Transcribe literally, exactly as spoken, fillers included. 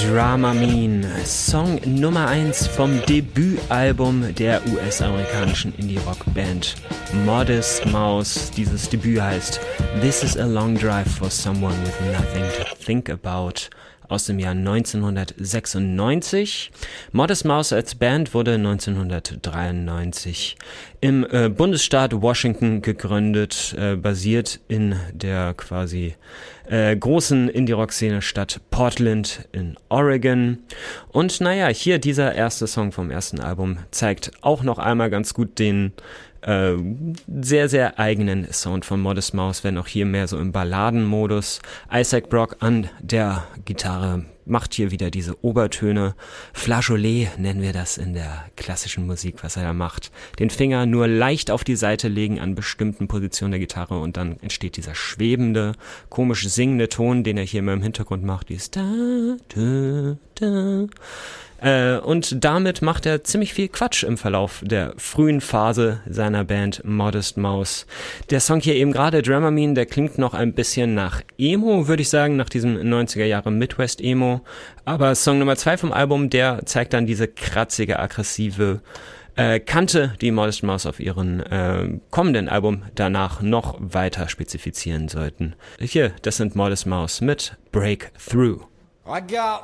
Dramamine, Song Nummer eins vom Debütalbum der U S-amerikanischen Indie-Rock-Band Modest Mouse. Dieses Debüt heißt This is a Long Drive for Someone with Nothing to Think About aus dem Jahr neunzehnhundertsechsundneunzig. Modest Mouse als Band wurde neunzehnhundertdreiundneunzig im äh, Bundesstaat Washington gegründet, äh, basiert in der quasi äh, großen Indie-Rock-Szene Stadt Portland in Oregon. Und naja, hier dieser erste Song vom ersten Album zeigt auch noch einmal ganz gut den Äh, sehr, sehr eigenen Sound von Modest Mouse, wenn auch hier mehr so im Balladenmodus. Isaac Brock an der Gitarre macht hier wieder diese Obertöne. Flageolet nennen wir das in der klassischen Musik, was er da macht. Den Finger nur leicht auf die Seite legen an bestimmten Positionen der Gitarre und dann entsteht dieser schwebende, komisch singende Ton, den er hier immer im Hintergrund macht. Dieses da, da, da. Äh, und damit macht er ziemlich viel Quatsch im Verlauf der frühen Phase seiner Band Modest Mouse. Der Song hier eben gerade, Dramamine, der klingt noch ein bisschen nach Emo, würde ich sagen, nach diesem neunziger Jahre Midwest Emo. Aber Song Nummer zwei vom Album, der zeigt dann diese kratzige, aggressive äh, Kante, die Modest Mouse auf ihren äh, kommenden Album danach noch weiter spezifizieren sollten. Hier, das sind Modest Mouse mit Breakthrough. I got